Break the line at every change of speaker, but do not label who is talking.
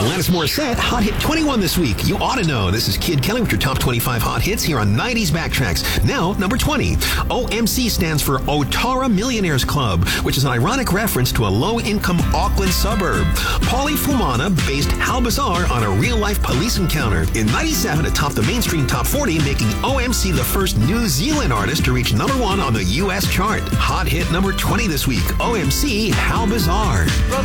Alanis Morissette, Hot Hit 21 this week. You ought to know. This is Kid Kelly with your top 25 hot hits here on 90s Backtracks. Now, number 20. OMC stands for Otara Millionaires Club, which is an ironic reference to a low-income Auckland suburb. Paulie Fumana based Hal Bazaar on a real-life police encounter. In 97, it topped the mainstream top 40, making OMC the first New Zealand artist to reach number 1 on the U.S. chart. Hot hit number 20 this week. OMC, Hal Bazaar.